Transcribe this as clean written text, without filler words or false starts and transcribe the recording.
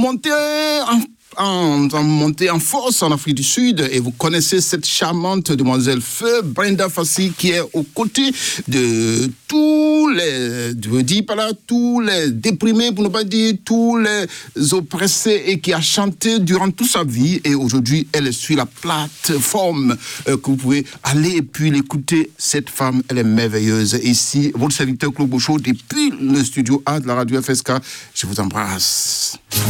montée en force en Afrique du Sud, et vous connaissez cette charmante demoiselle Feu, Brenda Fassie, qui est aux côtés de tous les déprimés, pour ne pas dire tous les oppressés, et qui a chanté durant toute sa vie, et aujourd'hui elle est sur la plateforme que vous pouvez aller et puis l'écouter. Cette femme, elle est merveilleuse. Ici, votre serviteur Claude Bouchot, depuis le studio A de la radio FSK, je vous embrasse.